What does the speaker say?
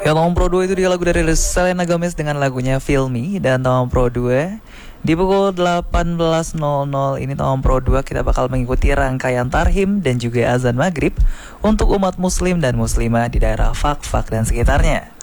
Ya, Tom Pro 2 itu dia lagu dari Selena Gomez dengan lagunya Feel Me. Dan Tom Pro 2 di pukul 18.00 ini Tom Pro 2 kita bakal mengikuti rangkaian tarhim dan juga azan maghrib untuk umat muslim dan muslimah di daerah Fak-Fak dan sekitarnya.